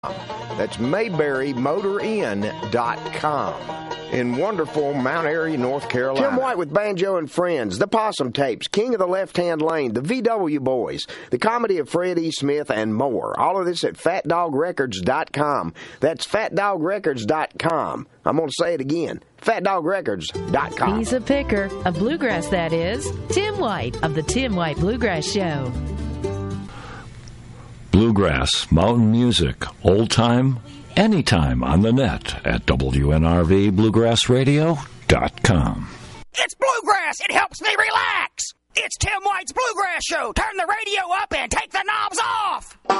That's MayberryMotorInn.com. In wonderful Mount Airy, North Carolina. Tim White with Banjo and Friends, The Possum Tapes, King of the Left-Hand Lane, The VW Boys, The Comedy of Fred E. Smith, and more. All of this at FatDogRecords.com. That's FatDogRecords.com. I'm going to say it again. FatDogRecords.com. He's a picker of bluegrass, that is. Tim White of The Tim White Bluegrass Show. Bluegrass, mountain music, old time, anytime on the net at WNRVBluegrassRadio.com. It's bluegrass. It helps me relax. It's Tim White's Bluegrass Show. Turn the radio up and take the knobs off.